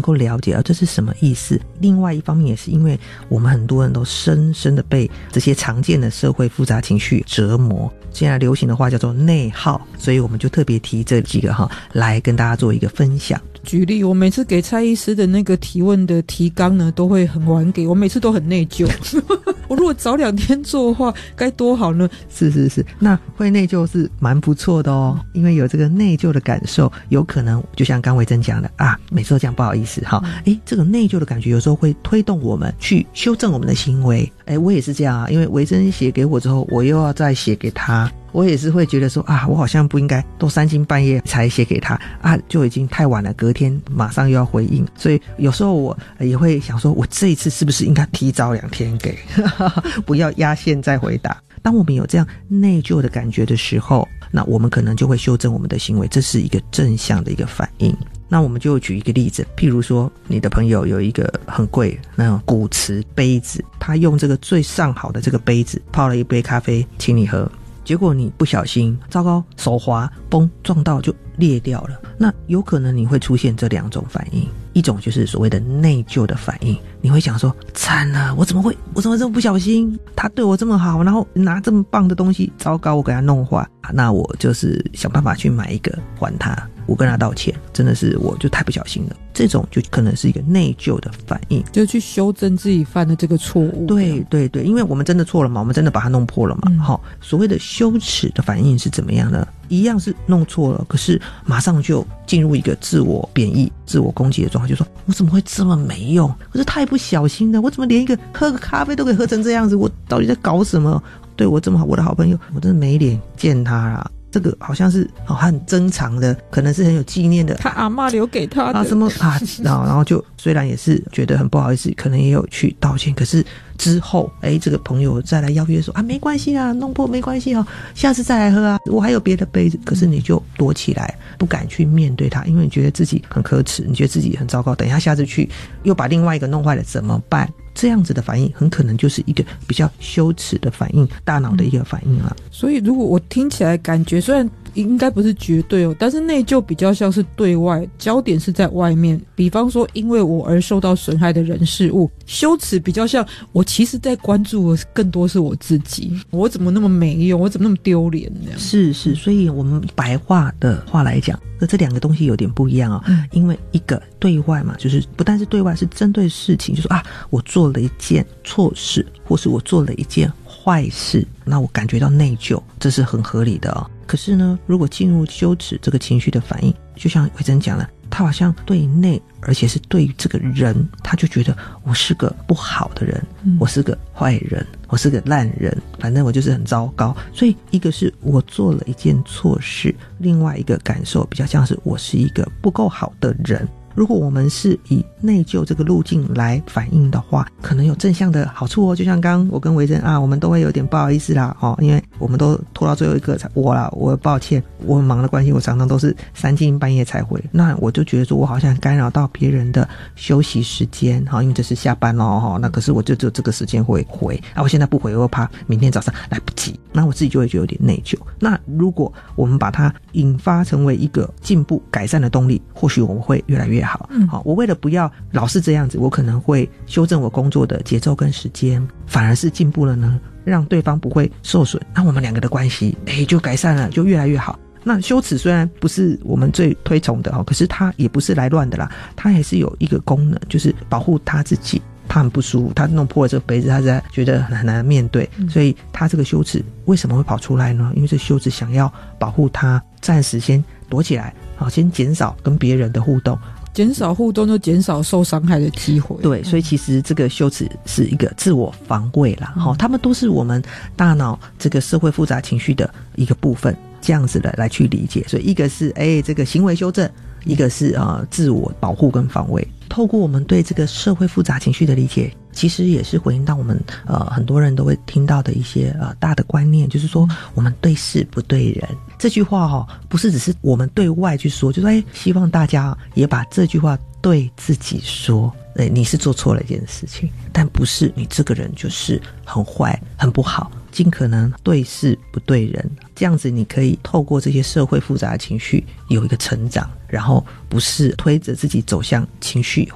够了解这是什么意思。另外一方面也是因为我们很多人都深深的被这些常见的社会复杂情绪折磨，现在流行的话叫做内耗，所以我们就特别提这几个来跟大家做一个分享。 举例，我每次给蔡医师的那个提问的提纲呢，都会很晚给，我每次都很内疚。我如果早2天做的话，该多好呢？ 是，那会内疚是蛮不错的哦，因为有这个内疚的感受，有可能就像刚维珍讲的每次都讲不好意思这个内疚的感觉有时候会推动我们去修正我们的行为。我也是这样因为维珍写给我之后，我又要再写给他，我也是会觉得说我好像不应该都3更半夜才写给他就已经太晚了，隔天马上又要回应，所以有时候我也会想说，我这一次是不是应该提早2天给不要压线再回答。当我们有这样内疚的感觉的时候，那我们可能就会修正我们的行为，这是一个正向的一个反应。那我们就举一个例子，譬如说你的朋友有一个很贵那种古瓷杯子，他用这个最上好的这个杯子泡了一杯咖啡请你喝，结果你不小心糟糕手滑嘣撞到就裂掉了。那有可能你会出现这2种反应，一种就是所谓的内疚的反应，你会想说惨了，我怎么这么不小心，他对我这么好，然后拿这么棒的东西，糟糕我给他弄坏，那我就是想办法去买一个还他，我跟他道歉，真的是我就太不小心了。这种就可能是一个内疚的反应， 就去修正自己犯的这个错误。 对，因为我们真的错了嘛，我们真的把它弄破了嘛。所谓的羞耻的反应是怎么样呢？一样是弄错了，可是马上就进入一个自我贬义、自我攻击的状态，就说我怎么会这么没用，我是太不小心了，我怎么连一个喝个咖啡都可以喝成这样子，我到底在搞什么？对我这么好，我的好朋友，我真的没脸见他啦。这个好像是很珍藏的，可能是很有纪念的， 他阿嬷留给他的什么然后就虽然也是觉得很不好意思，可能也有去道歉，可是之后这个朋友再来邀约说没关系啊，弄破没关系下次再来喝啊，我还有别的杯子，可是你就躲起来不敢去面对它，因为你觉得自己很可耻，你觉得自己很糟糕，等一下下次去又把另外一个弄坏了怎么办？这样子的反应很可能就是一个比较羞耻的反应，大脑的一个反应啊。 所以如果我听起来感觉虽然应该不是绝对但是内疚比较像是对外，焦点是在外面，比方说因为我而受到损害的人事物。羞耻比较像我其实在关注的更多是我自己，我怎么那么没用，我怎么那么丢脸这样。 是，所以我们白话的话来讲，这2个东西有点不一样因为一个对外嘛，就是不但是对外，是针对事情，就是我做了一件错事，或是我做了一件坏事，那我感觉到内疚，这是很合理的可是呢，如果进入羞耻这个情绪的反应，就像维珍讲了，他好像对内，而且是对于这个人，他就觉得我是个不好的人，我是个坏人，我是个烂人，反正我就是很糟糕。所以一个是我做了一件错事，另外一个感受比较像是我是一个不够好的人。如果我们是以内疚这个路径来反应的话，可能有正向的好处就像刚刚我跟维珍我们都会有点不好意思啦因为我们都拖到最后一个才我抱歉，我很忙的关系，我常常都是3更半夜才回，那我就觉得说我好像干扰到别人的休息时间因为这是下班那可是我就只有这个时间会回我现在不回，我怕明天早上来不及，那我自己就会觉得有点内疚。那如果我们把它引发成为一个进步改善的动力，或许我们会越来越好。我为了不要老是这样子，我可能会修正我工作的节奏跟时间，反而是进步了呢，让对方不会受损，那我们2个的关系就改善了，就越来越好。那羞耻虽然不是我们最推崇的可是它也不是来乱的啦，它也是有一个功能，就是保护他自己。他很不舒服，他弄破了这个杯子，他在觉得很难面对，所以他这个羞耻为什么会跑出来呢？因为这羞耻想要保护他，暂时先躲起来先减少跟别人的互动， 减少互动就减少受伤害的机会。 对，所以其实这个羞耻是一个自我防卫啦他们都是我们大脑这个社会复杂情绪的一个部分，这样子的来去理解。所以一个是这个行为修正，一个是自我保护跟防卫。透过我们对这个社会复杂情绪的理解，其实也是回应到我们很多人都会听到的一些大的观念，就是说我们对事不对人。这句话不是只是我们对外去说，就是希望大家也把这句话对自己说。你是做错了一件事情，但不是你这个人就是很坏很不好，尽可能对事不对人，这样子你可以透过这些社会复杂的情绪有一个成长，然后不是推着自己走向情绪